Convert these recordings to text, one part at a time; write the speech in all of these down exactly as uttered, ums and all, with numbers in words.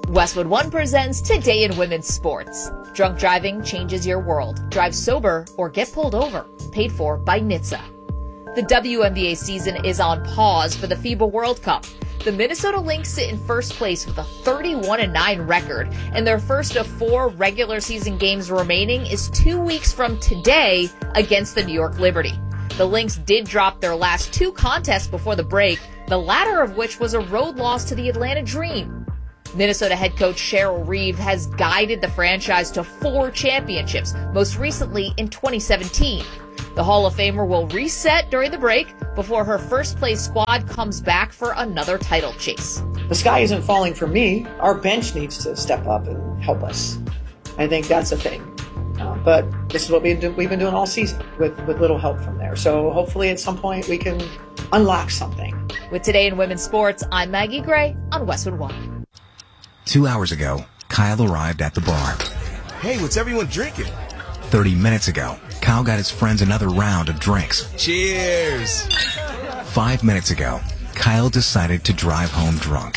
Westwood One presents Today in Women's Sports. Drunk driving changes your world. Drive sober or get pulled over. Paid for by N H T S A. The W N B A season is on pause for the FIBA World Cup. The Minnesota Lynx sit in first place with a thirty-one and nine record, and their first of four regular season games remaining is two weeks from today against the New York Liberty. The Lynx did drop their last two contests before the break, the latter of which was a road loss to the Atlanta Dream. Minnesota head coach Cheryl Reeve has guided the franchise to four championships, most recently in twenty seventeen. The Hall of Famer will reset during the break before her first-place squad comes back for another title chase. The sky isn't falling for me. Our bench needs to step up and help us. I think that's a thing. Uh, but this is what we've, do, we've been doing all season with, with little help from there. So hopefully at some point we can unlock something. With Today in Women's Sports, I'm Maggie Gray on Westwood One. Two hours ago, Kyle arrived at the bar. Hey, what's everyone drinking? Thirty minutes ago, Kyle got his friends another round of drinks. Cheers! Five minutes ago, Kyle decided to drive home drunk.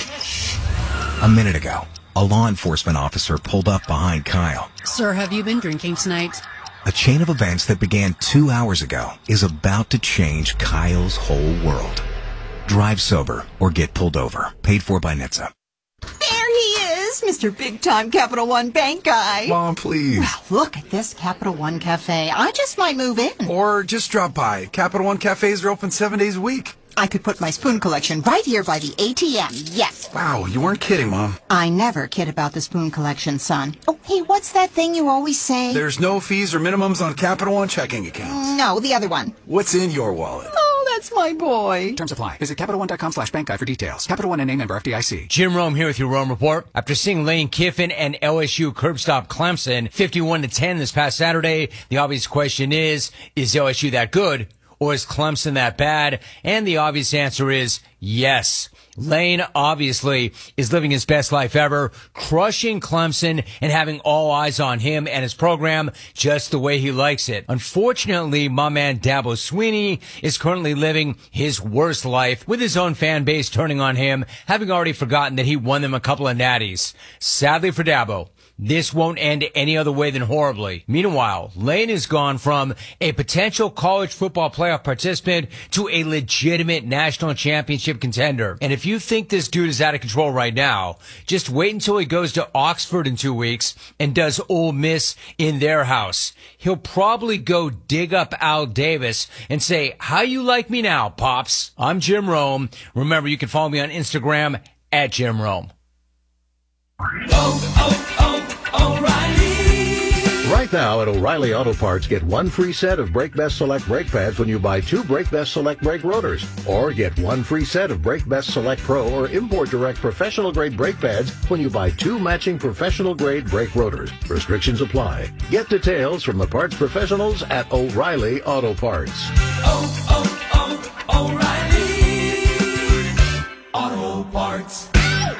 A minute ago, a law enforcement officer pulled up behind Kyle. Sir, have you been drinking tonight? A chain of events that began two hours ago is about to change Kyle's whole world. Drive sober or get pulled over. Paid for by N H T S A. There he is, Mister Big Time Capital One Bank guy. Mom, please. Well, look at this Capital One Cafe. I just might move in. Or just drop by. Capital One cafes are open seven days a week. I could put my spoon collection right here by the A T M, yes. Wow, you weren't kidding, Mom. I never kid about the spoon collection, son. Oh, hey, what's that thing you always say? There's no fees or minimums on Capital One checking accounts. No, the other one. What's in your wallet? Oh, that's my boy. Terms apply. Visit CapitalOne.com slash bank guide for details. Capital One N A member F D I C. Jim Rome here with your Rome Report. After seeing Lane Kiffin and L S U curb stop Clemson fifty-one to ten this past Saturday, the obvious question is, is L S U that good? Or is Clemson that bad? And the obvious answer is yes. Lane obviously is living his best life ever, crushing Clemson and having all eyes on him and his program just the way he likes it. Unfortunately, my man Dabo Swinney is currently living his worst life with his own fan base turning on him, having already forgotten that he won them a couple of natties. Sadly for Dabo, this won't end any other way than horribly. Meanwhile, Lane has gone from a potential college football playoff participant to a legitimate national championship contender. And if you think this dude is out of control right now, just wait until he goes to Oxford in two weeks and does Ole Miss in their house. He'll probably go dig up Al Davis and say, "How you like me now, Pops?" I'm Jim Rome. Remember, you can follow me on Instagram at Jim Rome. Oh, oh, oh, O'Reilly. Right now at O'Reilly Auto Parts, get one free set of Brake Best Select brake pads when you buy two Brake Best Select brake rotors. Or get one free set of Brake Best Select Pro or Import Direct professional grade brake pads when you buy two matching professional grade brake rotors. Restrictions apply. Get details from the parts professionals at O'Reilly Auto Parts. Oh, oh, oh, O'Reilly Auto Parts.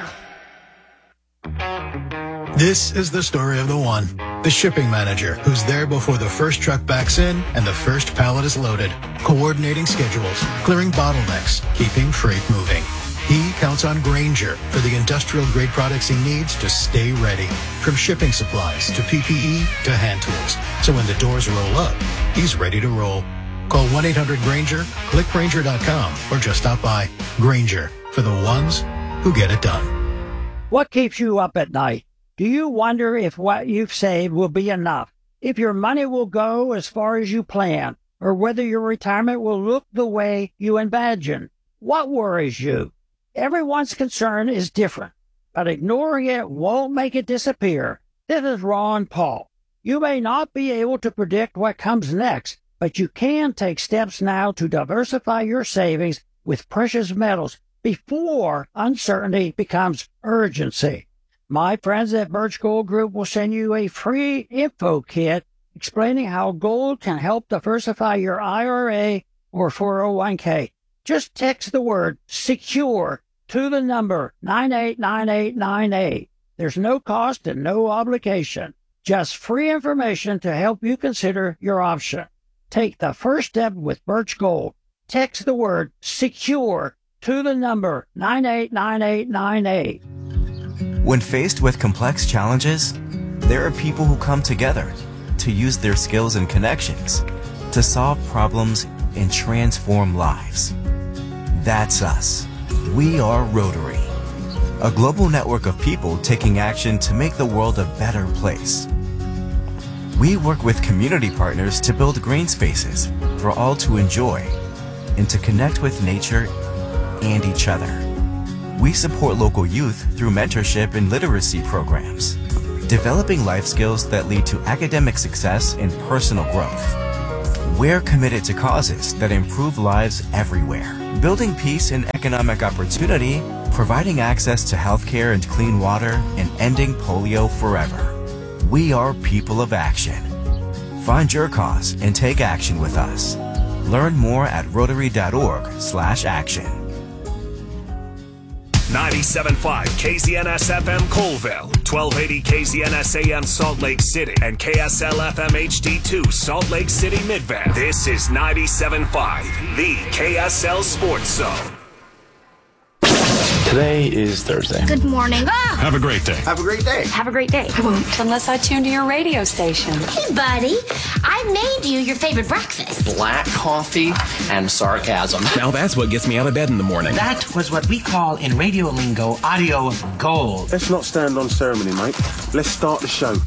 This is the story of the one, the shipping manager, who's there before the first truck backs in and the first pallet is loaded, coordinating schedules, clearing bottlenecks, keeping freight moving. He counts on Grainger for the industrial-grade products he needs to stay ready, from shipping supplies to P P E to hand tools. So when the doors roll up, he's ready to roll. Call one eight hundred Grainger, click Grainger dot com, or just stop by. Grainger, for the ones who get it done. What keeps you up at night? Do you wonder if what you've saved will be enough, if your money will go as far as you plan, or whether your retirement will look the way you imagine? What worries you? Everyone's concern is different, but ignoring it won't make it disappear. This is Ron Paul. You may not be able to predict what comes next, but you can take steps now to diversify your savings with precious metals before uncertainty becomes urgency. My friends at Birch Gold Group will send you a free info kit explaining how gold can help diversify your I R A or four oh one k. Just text the word SECURE to the number nine eight nine eight nine eight. There's no cost and no obligation. Just free information to help you consider your option. Take the first step with Birch Gold. Text the word SECURE to the number nine eight nine eight nine eight. When faced with complex challenges, there are people who come together to use their skills and connections to solve problems and transform lives. That's us. We are Rotary, a global network of people taking action to make the world a better place. We work with community partners to build green spaces for all to enjoy and to connect with nature and each other. We support local youth through mentorship and literacy programs, developing life skills that lead to academic success and personal growth. We're committed to causes that improve lives everywhere, building peace and economic opportunity, providing access to healthcare and clean water, and ending polio forever. We are people of action. Find your cause and take action with us. Learn more at rotary.org slash action. ninety-seven point five K Z N S F M Colville, twelve eighty K Z N S A M Salt Lake City, and K S L F M H D two Salt Lake City Midvale. This is ninety-seven point five, the K S L Sports Zone. Today is Thursday. Good morning. Ah! Have a great day. Have a great day. Have a great day. I won't unless I tune to your radio station. Hey, buddy. I made you your favorite breakfast. Black coffee and sarcasm. Now that's what gets me out of bed in the morning. That was what we call in radio lingo audio gold. Let's not stand on ceremony, mate. Let's start the show.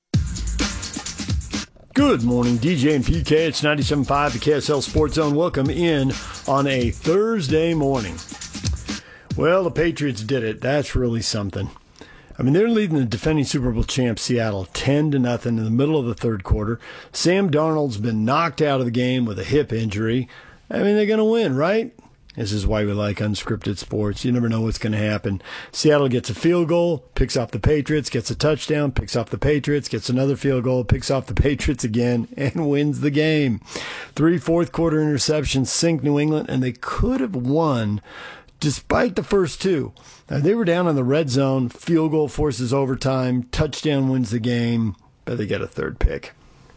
Good morning, D J and P K. It's ninety-seven point five, the K S L Sports Zone. Welcome in on a Thursday morning. Well, the Patriots did it. That's really something. I mean, they're leading the defending Super Bowl champ Seattle ten to nothing in the middle of the third quarter. Sam Darnold's been knocked out of the game with a hip injury. I mean, they're going to win, right? This is why we like unscripted sports. You never know what's going to happen. Seattle gets a field goal, picks off the Patriots, gets a touchdown, picks off the Patriots, gets another field goal, picks off the Patriots again, and wins the game. Three fourth quarter interceptions sink New England, and they could have won despite the first two. Now, they were down in the red zone. Field goal forces overtime. Touchdown wins the game, but they get a third pick.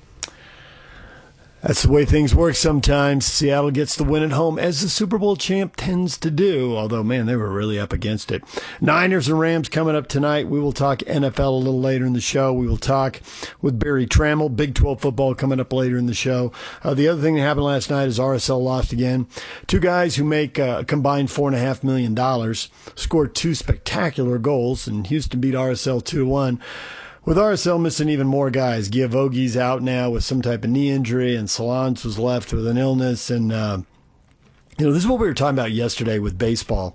That's the way things work sometimes. Seattle gets the win at home, as the Super Bowl champ tends to do, although, man, they were really up against it. Niners and Rams coming up tonight. We will talk N F L a little later in the show. We will talk with Barry Trammell. Big twelve football coming up later in the show. Uh, the other thing that happened last night is R S L lost again. Two guys who make uh, a combined four point five million dollars scored two spectacular goals, and Houston beat R S L two to one. With R S L missing even more guys, Giavogi's out now with some type of knee injury, and Solans was left with an illness. And, uh, you know, this is what we were talking about yesterday with baseball.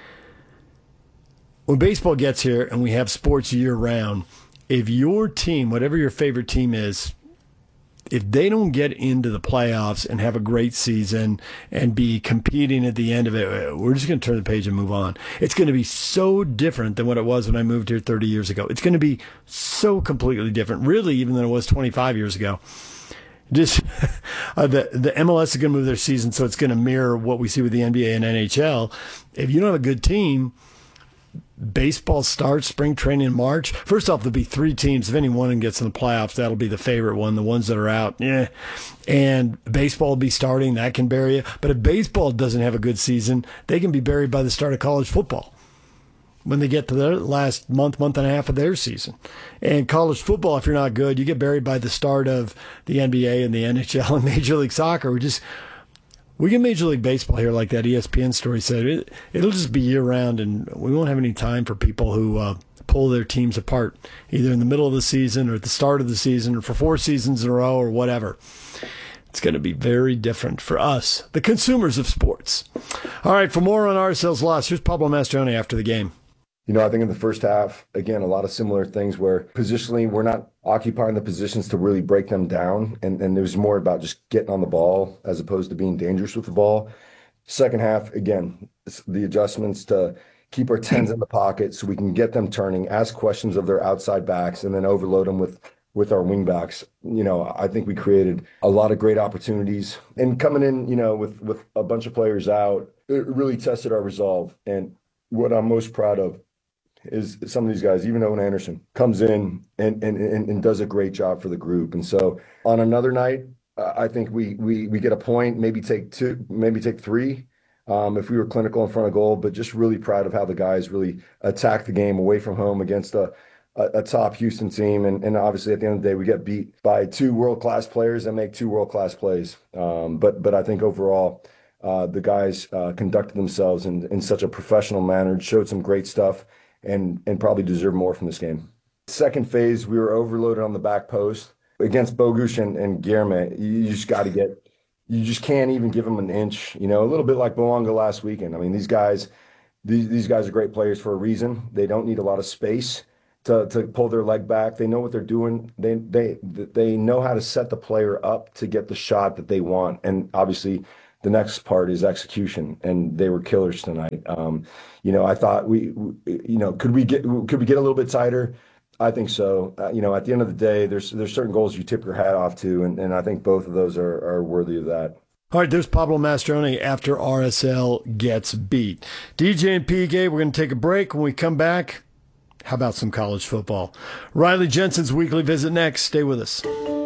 When baseball gets here and we have sports year-round, if your team, whatever your favorite team is, if they don't get into the playoffs and have a great season and be competing at the end of it, we're just going to turn the page and move on. It's going to be so different than what it was when I moved here thirty years ago. It's going to be so completely different, really, even than it was twenty-five years ago. Just uh, the the M L S is going to move their season, so it's going to mirror what we see with the N B A and N H L. If you don't have a good team, baseball starts spring training in March. First off, there'll be three teams. If any one gets in the playoffs, that'll be the favorite one. The ones that are out, yeah. And baseball will be starting. That can bury you. But if baseball doesn't have a good season, they can be buried by the start of college football when they get to the last month, month and a half of their season. And college football, if you're not good, you get buried by the start of the N B A and the N H L and Major League Soccer. We just... We get Major League Baseball here, like that E S P N story said. It, it'll just be year-round, and we won't have any time for people who uh, pull their teams apart, either in the middle of the season or at the start of the season or for four seasons in a row or whatever. It's going to be very different for us, the consumers of sports. All right, for more on R S L's loss, here's Pablo Mastroeni after the game. You know, I think in the first half, again, a lot of similar things where positionally we're not occupying the positions to really break them down. And, and it was more about just getting on the ball as opposed to being dangerous with the ball. Second half, again, the adjustments to keep our tens in the pocket so we can get them turning, ask questions of their outside backs, and then overload them with, with our wing backs. You know, I think we created a lot of great opportunities. And coming in, you know, with, with a bunch of players out, it really tested our resolve. And what I'm most proud of is some of these guys, even Owen Anderson, comes in and, and, and, and does a great job for the group. And so on another night, uh, I think we, we we get a point, maybe take two, maybe take three. um, if we were clinical in front of goal, but just really proud of how the guys really attacked the game away from home against a, a, a top Houston team. And, and obviously at the end of the day, we get beat by two world-class players that make two world-class plays. Um, but, but I think overall, uh, the guys uh, conducted themselves in, in such a professional manner, showed some great stuff, and, and probably deserve more from this game. Second phase, we were overloaded on the back post. Against Bogusz and, and Guilherme, you just got to get, you just can't even give them an inch, you know, a little bit like Boanga last weekend. I mean, these guys, these, these guys are great players for a reason. They don't need a lot of space to, to pull their leg back. They know what they're doing. They, they, they know how to set the player up to get the shot that they want. And obviously the next part is execution, and they were killers tonight. Um, you know, I thought we, we, you know, could we get, could we get a little bit tighter? I think so. Uh, you know, at the end of the day, there's there's certain goals you tip your hat off to, and, and I think both of those are, are worthy of that. All right, there's Pablo Mastroeni after R S L gets beat. D J and P K, we're going to take a break. When we come back, how about some college football? Riley Jensen's weekly visit next. Stay with us.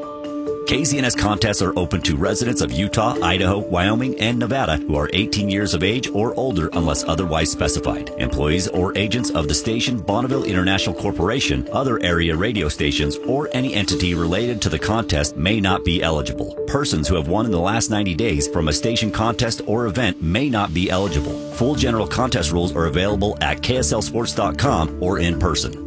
K Z N S contests are open to residents of Utah, Idaho, Wyoming, and Nevada who are eighteen years of age or older unless otherwise specified. Employees or agents of the station Bonneville International Corporation, other area radio stations, or any entity related to the contest may not be eligible. Persons who have won in the last ninety days from a station contest or event may not be eligible. Full general contest rules are available at K S L sports dot com or in person.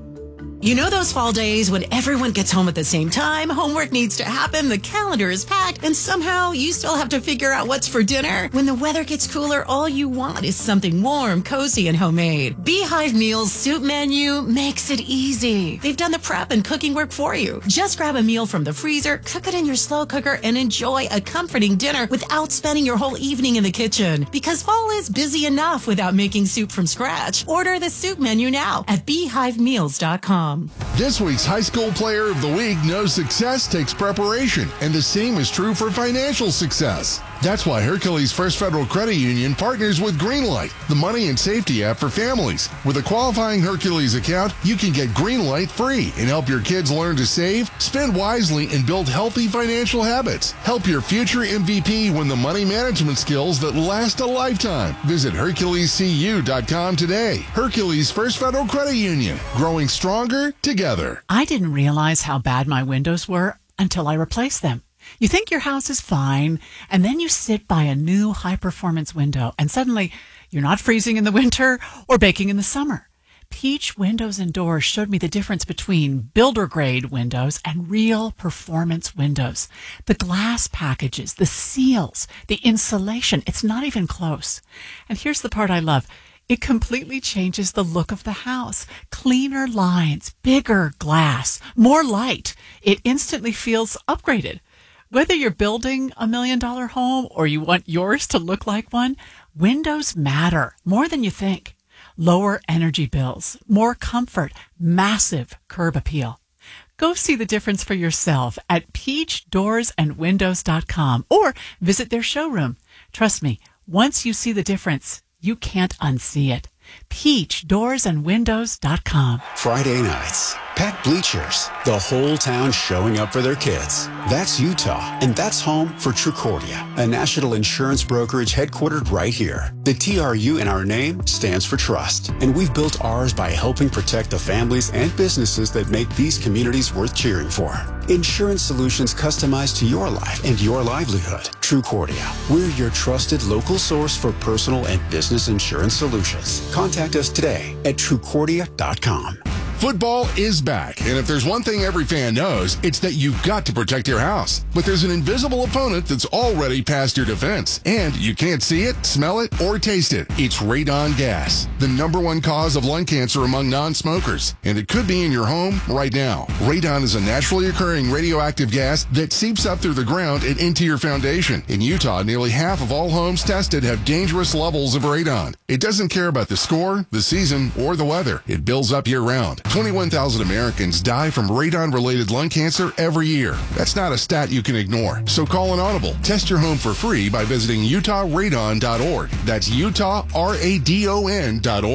You know those fall days when everyone gets home at the same time, homework needs to happen, the calendar is packed, and somehow you still have to figure out what's for dinner? When the weather gets cooler, all you want is something warm, cozy, and homemade. Beehive Meals Soup Menu makes it easy. They've done the prep and cooking work for you. Just grab a meal from the freezer, cook it in your slow cooker, and enjoy a comforting dinner without spending your whole evening in the kitchen. Because fall is busy enough without making soup from scratch. Order the soup menu now at beehive meals dot com. This week's High School Player of the Week knows success takes preparation, and the same is true for financial success. That's why Hercules First Federal Credit Union partners with Greenlight, the money and safety app for families. With a qualifying Hercules account, you can get Greenlight free and help your kids learn to save, spend wisely, and build healthy financial habits. Help your future M V P win the money management skills that last a lifetime. Visit Hercules C U dot com today. Hercules First Federal Credit Union, growing stronger together. I didn't realize how bad my windows were until I replaced them. You think your house is fine, and then you sit by a new high-performance window, and suddenly you're not freezing in the winter or baking in the summer. Peach Windows and Doors showed me the difference between builder-grade windows and real performance windows. The glass packages, the seals, the insulation, it's not even close. And here's the part I love. It completely changes the look of the house. Cleaner lines, bigger glass, more light. It instantly feels upgraded. Whether you're building a million dollar home or you want yours to look like one, windows matter more than you think. Lower energy bills, more comfort, massive curb appeal. Go see the difference for yourself at peach doors and windows dot com or visit their showroom. Trust me, once you see the difference, you can't unsee it. peach doors and windows dot com. Friday nights, packed bleachers, the whole town showing up for their kids. That's Utah, and that's home for Trucordia, a national insurance brokerage headquartered right here. The T R U in our name stands for trust, and we've built ours by helping protect the families and businesses that make these communities worth cheering for. Insurance solutions customized to your life and your livelihood. Trucordia, we're your trusted local source for personal and business insurance solutions. Contact us today at trucordia dot com. Football is back, and if there's one thing every fan knows, it's that you've got to protect your house. But there's an invisible opponent that's already past your defense, and you can't see it, smell it, or taste it. It's radon gas, the number one cause of lung cancer among non-smokers, and it could be in your home right now. Radon is a naturally occurring radioactive gas that seeps up through the ground and into your foundation. In Utah, nearly half of all homes tested have dangerous levels of radon. It doesn't care about the score, the season, or the weather. It builds up year-round. twenty-one thousand Americans die from radon-related lung cancer every year. That's not a stat you can ignore. So call an audible. Test your home for free by visiting utah radon dot org. That's utah radon dot org.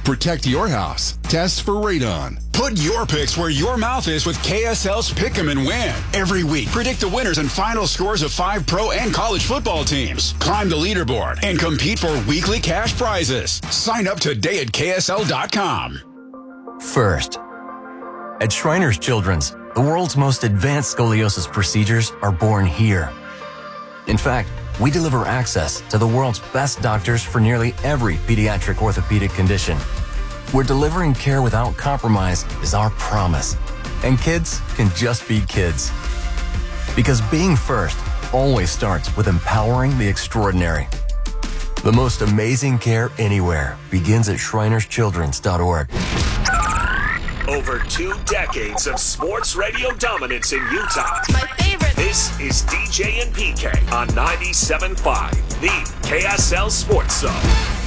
Protect your house. Test for radon. Put your picks where your mouth is with K S L's Pick 'em and Win. Every week, predict the winners and final scores of five pro and college football teams. Climb the leaderboard and compete for weekly cash prizes. Sign up today at K S L dot com. First, at Shriners Children's, the world's most advanced scoliosis procedures are born here. In fact, we deliver access to the world's best doctors for nearly every pediatric orthopedic condition. We're delivering care without compromise is our promise. And kids can just be kids. Because being first always starts with empowering the extraordinary. The most amazing care anywhere begins at Shriners Children's dot org. Over two decades of sports radio dominance in Utah. My favorite. This is D J and P K on ninety-seven point five, the K S L Sports Zone.